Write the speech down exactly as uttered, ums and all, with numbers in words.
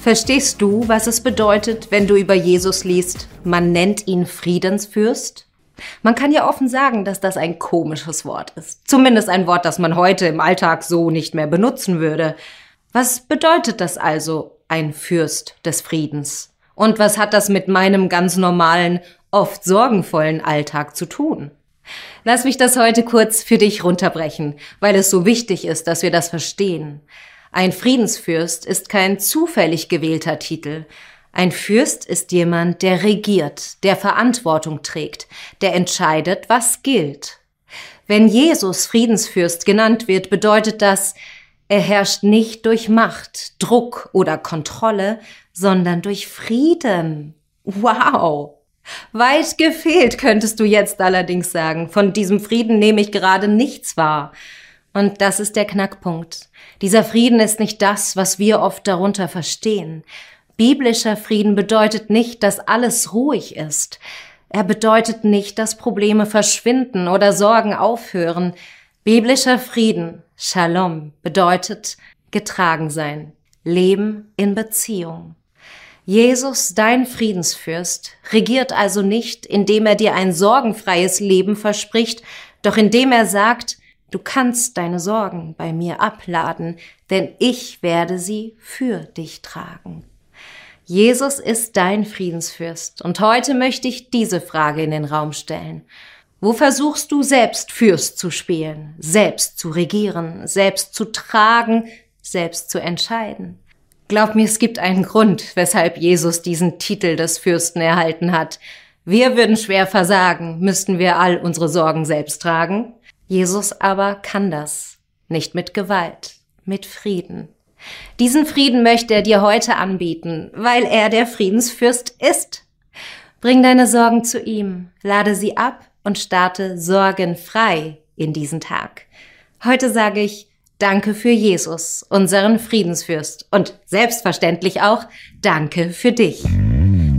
Verstehst du, was es bedeutet, wenn du über Jesus liest? Man nennt ihn Friedensfürst. Man kann ja offen sagen, dass das ein komisches Wort ist. Zumindest ein Wort, das man heute im Alltag so nicht mehr benutzen würde. Was bedeutet das also, ein Fürst des Friedens? Und was hat das mit meinem ganz normalen, oft sorgenvollen Alltag zu tun? Lass mich das heute kurz für dich runterbrechen, weil es so wichtig ist, dass wir das verstehen. Ein Friedensfürst ist kein zufällig gewählter Titel. Ein Fürst ist jemand, der regiert, der Verantwortung trägt, der entscheidet, was gilt. Wenn Jesus Friedensfürst genannt wird, bedeutet das, er herrscht nicht durch Macht, Druck oder Kontrolle, sondern durch Frieden. Wow! Weit gefehlt, könntest du jetzt allerdings sagen. Von diesem Frieden nehme ich gerade nichts wahr. Und das ist der Knackpunkt. Dieser Frieden ist nicht das, was wir oft darunter verstehen. Biblischer Frieden bedeutet nicht, dass alles ruhig ist. Er bedeutet nicht, dass Probleme verschwinden oder Sorgen aufhören. Biblischer Frieden, Shalom, bedeutet getragen sein, Leben in Beziehung. Jesus, dein Friedensfürst, regiert also nicht, indem er dir ein sorgenfreies Leben verspricht, doch indem er sagt, du kannst deine Sorgen bei mir abladen, denn ich werde sie für dich tragen. Jesus ist dein Friedensfürst und heute möchte ich diese Frage in den Raum stellen. Wo versuchst du selbst Fürst zu spielen, selbst zu regieren, selbst zu tragen, selbst zu entscheiden? Glaub mir, es gibt einen Grund, weshalb Jesus diesen Titel des Fürsten erhalten hat. Wir würden schwer versagen, müssten wir all unsere Sorgen selbst tragen. Jesus aber kann das, nicht mit Gewalt, mit Frieden. Diesen Frieden möchte er dir heute anbieten, weil er der Friedensfürst ist. Bring deine Sorgen zu ihm, lade sie ab und starte sorgenfrei in diesen Tag. Heute sage ich Danke für Jesus, unseren Friedensfürst, und selbstverständlich auch Danke für dich.